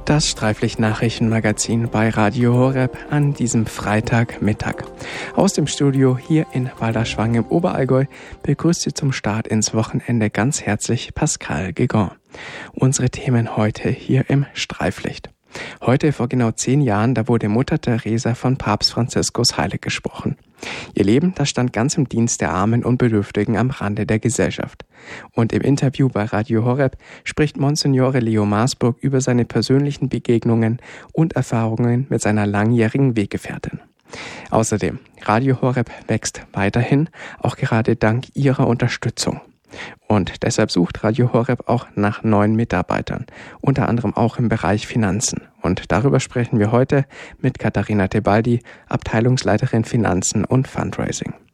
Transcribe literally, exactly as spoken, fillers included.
Das Streiflicht-Nachrichtenmagazin bei Radio Horeb an diesem Freitagmittag. Aus dem Studio hier in Walderschwang im Oberallgäu begrüßt Sie zum Start ins Wochenende ganz herzlich Pascal Guégan. Unsere Themen heute hier im Streiflicht. Heute vor genau zehn Jahren, da wurde Mutter Teresa von Papst Franziskus heilig gesprochen. Ihr Leben, das stand ganz im Dienst der Armen und Bedürftigen am Rande der Gesellschaft. Und im Interview bei Radio Horeb spricht Monsignore Leo Maasburg über seine persönlichen Begegnungen und Erfahrungen mit seiner langjährigen Weggefährtin. Außerdem, Radio Horeb wächst weiterhin, auch gerade dank Ihrer Unterstützung. Und deshalb sucht Radio Horeb auch nach neuen Mitarbeitern, unter anderem auch im Bereich Finanzen. Und darüber sprechen wir heute mit Katharina Tebaldi, Abteilungsleiterin Finanzen und Fundraising.